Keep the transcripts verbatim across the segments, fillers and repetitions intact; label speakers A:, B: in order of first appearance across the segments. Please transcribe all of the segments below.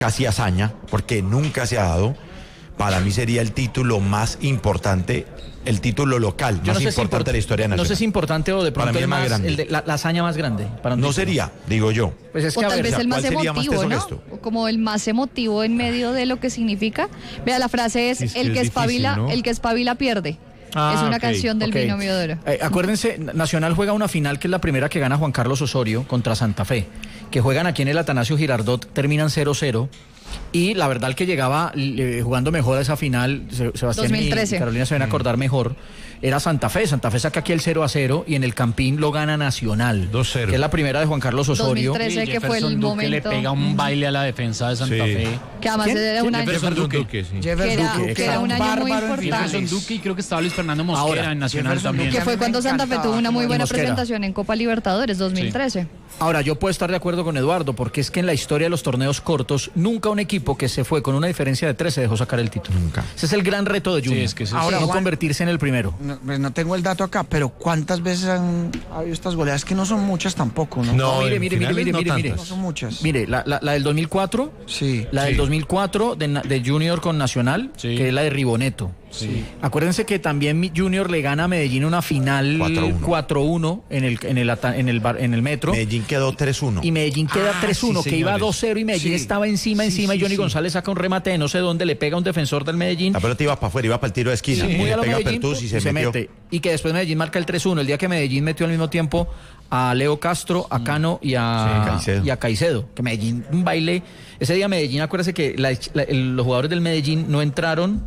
A: casi hazaña, porque nunca se ha dado. Para mí sería el título más importante, el título local
B: Yo
A: más
B: no sé
A: importante
B: si import-
A: de la historia nacional.
B: No sé si importante o de pronto
A: Para mí
B: el
A: es más
B: más,
A: grande.
B: el de, la, la hazaña más grande. Para un
A: No
B: título.
A: sería, digo yo.
B: Pues es que
C: O
B: a
C: tal
B: ver,
C: vez
A: o sea,
C: el más
A: ¿cuál sería más
C: emotivo, ¿no?
A: deshonesto?
C: O como el más emotivo en medio de lo que significa. Vea, la frase es,
D: Sí, es que
C: el
D: es
C: que espabila,
D: difícil, ¿no?
C: el que espabila pierde.
D: Ah,
C: es una
D: ok,
C: canción del
B: ok.
C: binomio de oro.
B: Eh, acuérdense, Nacional juega una final que es la primera que gana Juan Carlos Osorio contra Santa Fe, que juegan aquí en el Atanasio Girardot, terminan cero cero. Y la verdad el que llegaba eh, jugando mejor a esa final, Se- Sebastián
C: dos mil trece.
B: y Carolina se van a acordar mejor, era Santa Fe. Santa Fe saca aquí el cero a cero y en el Campín lo gana Nacional.
D: dos cero.
B: Que es la primera de Juan Carlos Osorio.
C: dos mil trece,
E: Sí,
C: que fue el
E: Jefferson Duque
C: momento.
E: le pega un baile a la defensa de Santa
D: Sí.
E: Fe.
C: Que además
B: ¿Quién?
C: era un año,
D: Jefferson
E: Duque.
D: Duque, sí.
C: que era, que era un año muy importante.
E: Jefferson Duque y creo que estaba Luis Fernando Mosquera
B: Ahora,
E: en Nacional
F: Jefferson
E: también.
F: Duque.
C: Que fue
F: A mí me
C: cuando Santa Fe
F: encantaba
C: tuvo una muy
B: como
C: buena
B: Mosquera.
C: presentación en Copa Libertadores dos mil trece.
B: Ahora, yo puedo estar de acuerdo con Eduardo, porque es que en la historia de los torneos cortos, nunca un equipo que se fue con una diferencia de tres se dejó sacar el título.
A: Nunca.
B: Ese es el gran reto de Junior.
E: es que eso
F: Ahora,
B: no
F: Juan-
B: convertirse en el primero.
F: No, pues no tengo el dato acá, pero ¿cuántas veces han habido estas goleadas? Que no son muchas tampoco, ¿no?
D: No,
B: mire,
D: en
B: mire, mire,
D: finales
B: mire,
D: no
B: mire, mire.
F: No
D: tantas.
F: son muchas.
B: Mire, la, la, la del dos mil cuatro,
F: Sí.
B: la del
D: Sí.
B: dos mil cuatro de, Na- de Junior con Nacional,
E: Sí.
B: que es la de Riboneto.
E: Sí.
B: Acuérdense que también mi Junior le gana a Medellín una final
A: cuatro uno.
B: cuatro uno en el, en el, ata- en el, bar- en el metro.
A: Medellín quedó tres uno.
B: Y Medellín queda
D: Ah,
B: tres uno,
D: sí,
B: que iba
D: señores.
B: dos cero y Medellín
F: Sí.
B: estaba encima,
F: Sí,
B: encima,
F: sí,
B: y Johnny
F: sí.
B: González saca un remate de no sé dónde, le pega a un defensor del Medellín.
A: La pelota iba para afuera, iba para el tiro de esquina.
B: Sí,
A: y
B: muy
A: le
B: a lo
A: pega a
B: Medellín,
A: Pertús y
B: y
A: se,
B: se
A: metió.
B: mete. Y que después Medellín marca el tres uno, el día que Medellín metió al mismo tiempo a Leo Castro, a Cano y a,
A: Sí, Caicedo.
B: y a Caicedo. Que Medellín, un baile. Ese día Medellín, acuérdese que la- la- el- los jugadores del Medellín no entraron,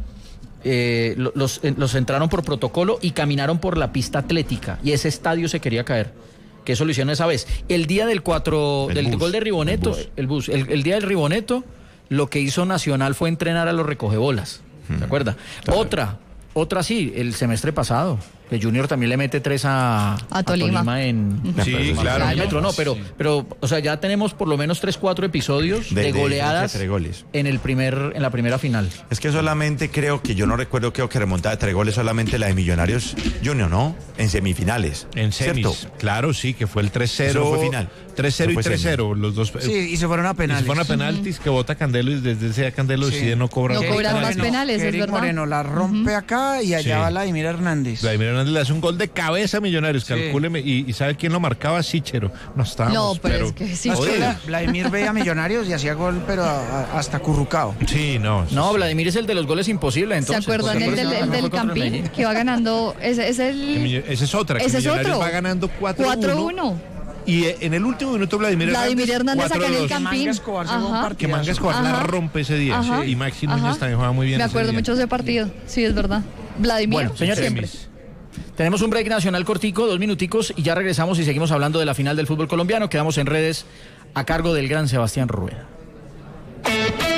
B: eh, lo- los, eh, los entraron por protocolo y caminaron por la pista atlética. Y ese estadio se quería caer. Que eso lo hicieron esa vez. El día del cuatro,
A: El
B: del
A: bus,
B: gol de Riboneto,
A: el bus.
B: el bus, el, el día del Riboneto, lo que hizo Nacional fue entrenar a los recogebolas. ¿Se acuerda?
A: claro.
B: Otra, otra sí, el semestre pasado, que Junior también le mete tres a,
C: A Tolima.
B: en,
D: Sí,
B: en
D: claro.
B: el metro. No, pero, pero, o sea, ya tenemos por lo menos tres, cuatro episodios de,
A: De- de
B: goleadas
A: diferencia de tres goles.
B: en el primer, en la primera final.
A: Es que solamente creo que yo no recuerdo, creo que remontada de tres goles solamente la de Millonarios Junior, ¿no? En semifinales.
D: En semis.
A: ¿Cierto?
D: Claro, sí, que fue el tres cero.
A: Eso no fue final.
D: tres cero y
A: Eso fue
D: tres cero. Los dos.
F: Sí, y se fueron a
D: Y
F: penales.
D: se fueron a penaltis que vota Candelo y desde ese día Candelo
F: Sí.
D: decide no cobrar.
C: No
D: los
C: cobrar más
D: penaltis.
C: penales, es
F: Eric
C: verdad.
F: Moreno la rompe acá y allá
D: Sí.
F: va Vladimir Hernández.
D: Vladimir Hernández le hace un gol de cabeza a Millonarios,
F: Sí.
D: calcúleme. Y, y ¿sabe quién lo marcaba? Sichero. No estábamos.
C: No, pero es que sí.
F: No, es que
D: Jodido.
F: Vla- Vladimir veía Millonarios y hacía gol, pero a- a- hasta currucao.
D: Sí, no.
B: No, Vladimir es el de los goles imposibles,
C: ¿Se
B: entonces.
C: acuerdan
B: porque
C: el
B: por eso
C: del, el
B: no fue
C: del
B: contra el
C: Campín?
B: Medellín.
C: Que va ganando. Ese es
D: Que
C: el
D: Millo- Esa es otra. Que
C: Ese es
D: Millonarios
C: otro.
D: va ganando cuatro uno.
C: cuatro uno.
D: Y eh, en el último minuto Vladimir Hernández.
C: Vladimir Hernández saca en el
D: cuatro dos.
F: Que
C: Campín.
F: Manga Escobar se fue un
C: Ajá.
F: partidazo.
D: Que Manga Escobar la
C: Ajá.
D: rompe ese día.
C: Ajá.
D: sí, y Maxi
C: Ajá.
D: Núñez también juega muy bien.
C: Me
D: ese
C: acuerdo
D: día.
C: mucho de ese partido. Sí, es verdad. Vladimir.
B: Bueno, señores,
C: siempre.
D: Semis.
B: Tenemos un break nacional cortico, dos minuticos, y ya regresamos y seguimos hablando de la final del fútbol colombiano. Quedamos en redes a cargo del gran Sebastián Rueda.